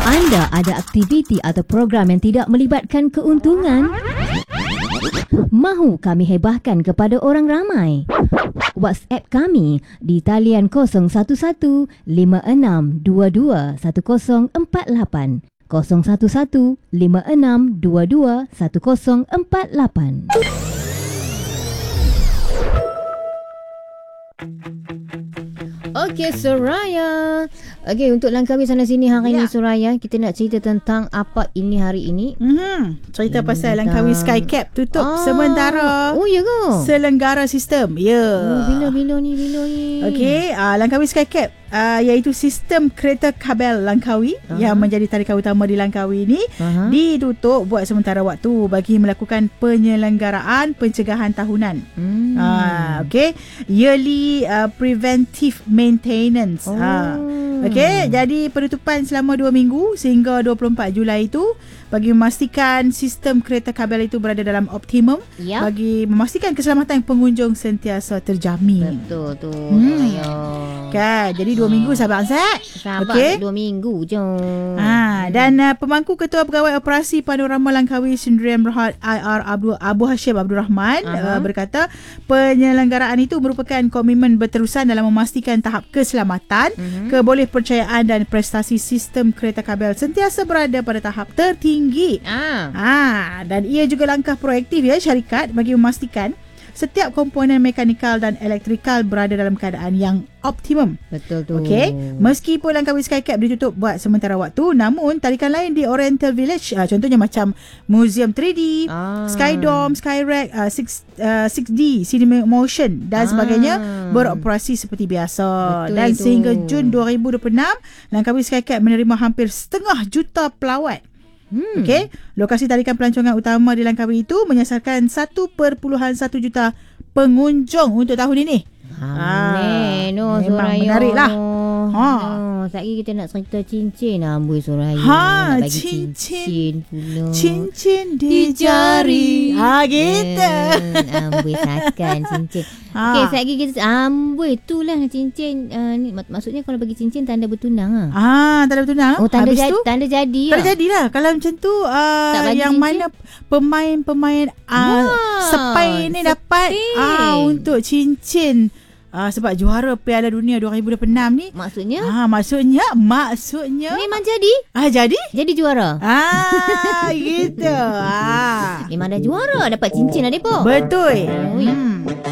Anda ada aktiviti atau program yang tidak melibatkan keuntungan? Mahu kami hebahkan kepada orang ramai? WhatsApp kami di talian 011 5622 1048 011 5622 1048. Okey, Soraya. Okey, untuk Langkawi sana sini hari ini, Soraya, kita nak cerita tentang apa ini hari ini. Cerita pasal Langkawi Skycap tutup sementara. Oh, ya ke? Selenggara sistem. Ya. Bila ni? Okey, Langkawi Skycap iaitu sistem kereta kabel Langkawi yang menjadi tarikan utama di Langkawi ini ditutup buat sementara waktu bagi melakukan penyelenggaraan pencegahan tahunan. Okey, yearly preventive maintenance. Okey, jadi penutupan selama 2 minggu sehingga 24 Julai itu bagi memastikan sistem kereta kabel itu berada dalam optimum, bagi memastikan keselamatan pengunjung sentiasa terjamin. Betul tu. Kan, jadi 2 minggu sahabat Ansat. Sahabat 2 minggu je. Dan pemangku Ketua Pegawai Operasi Panorama Langkawi Sdn Bhd IR Abu Hashim Abdul Rahman berkata penyelenggaraan itu merupakan komitmen berterusan dalam memastikan tahap keselamatan, kebolehpercayaan dan prestasi sistem kereta kabel sentiasa berada pada tahap tertinggi. Dan ia juga langkah proaktif syarikat bagi memastikan setiap komponen mekanikal dan elektrikal berada dalam keadaan yang optimum. Betul tu. Okey, meskipun Langkawi Skycap ditutup buat sementara waktu, namun tarikan lain di Oriental Village, contohnya macam Museum 3D, Skydome, Skyrack, 6D, Cinema Motion dan sebagainya beroperasi seperti biasa. Betul dan itu. sehingga Jun 2026, Langkawi Skycap menerima hampir 1.5 juta pelawat. Okey, lokasi tarikan pelancongan utama di Langkawi itu menyasarkan 1.1 juta pengunjung untuk tahun ini. Memang menarik lah. Sekali kita nak cerita cincin amboi Soraya. Nak bagi cincin pula. Cincin di jari. Gitu. Amboi sakan cincin. Okey, sekali kita amboi itulah cincin ni maksudnya kalau bagi cincin tanda bertunang tanda bertunang. Oh, tanda Habis tu, tanda jadi. tanda jadilah. Kalau macam tu yang cincin? Mana pemain sepai ni dapat untuk cincin sebab juara Piala Dunia 2026 ni. Maksudnya? Maksudnya memang jadi? Jadi juara. Gitu. Memang dah juara, dapat cincin lah depa. Betul.